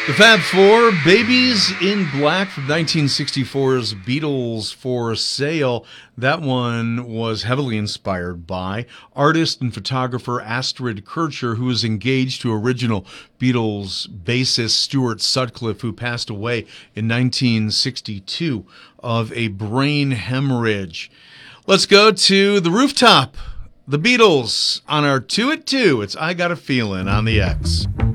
The Fab Four, Babies in Black from 1964's Beatles for Sale. That one was heavily inspired by artist and photographer Astrid Kircher, who was engaged to original Beatles bassist Stuart Sutcliffe, who passed away in 1962 of a brain hemorrhage. Let's go to the rooftop. The Beatles on our 2 at 2. It's I Got a Feeling on the X.